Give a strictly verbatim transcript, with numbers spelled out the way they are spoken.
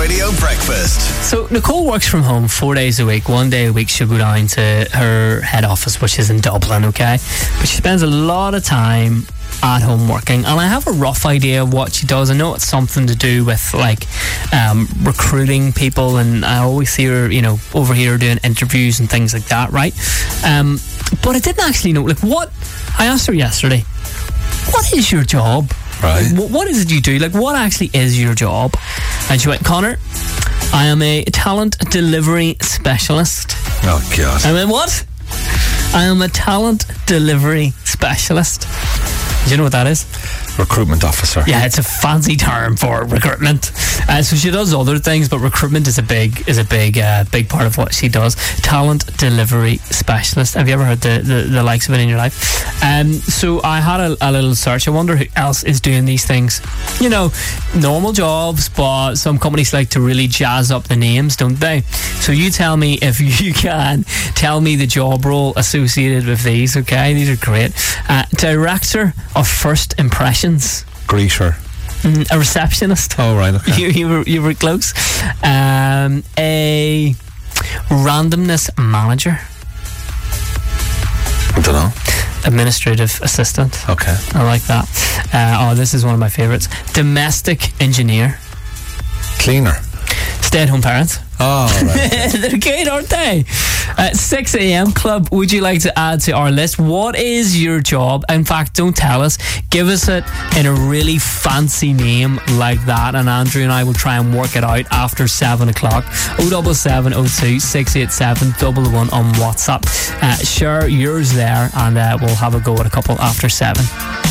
Radio Breakfast. So Nicole works from home four days a week. One day a week she'll go down to her head office, which is in Dublin, okay? But she spends a lot of time at home working, and I have a rough idea of what she does. I know it's something to do with like um, recruiting people, and I always see her, you know, over here doing interviews and things like that, right? Um, but I didn't actually know, like, what I asked her yesterday, what is your job? Right. What, what is it you do? Like, what actually is your job? And she went, Connor, I am a talent delivery specialist. Oh, God. I went, what? I am a talent delivery specialist. Do you know what that is? Recruitment officer. Yeah, it's a fancy term for recruitment. Uh, so she does other things, but recruitment is a big is a big uh, big part of what she does. Talent delivery specialist. Have you ever heard the, the, the likes of it in your life? Um, so I had a, a little search. I wonder who else is doing these things. You know, normal jobs, but some companies like to really jazz up the names, don't they? So you tell me if you can tell me the job role associated with these. Okay, these are great. Uh, Director of First Impressions. Greeter. Mm, a receptionist. Oh, right, okay. You, you, were, you were close. Um, a randomness manager. I don't know. Administrative assistant. Okay. I like that. Uh, oh, this is one of my favourites. Domestic engineer. Cleaner. Stay-at-home parents. Oh, right. They're good, aren't they? Uh, six a.m. Club, would you like to add to our list? What is your job? In fact, don't tell us. Give us it in a really fancy name like that, and Andrew and I will try and work it out after seven o'clock. oh seven seven oh two six eight seven one one one on WhatsApp. Uh, share yours there, and uh, we'll have a go at a couple after seven.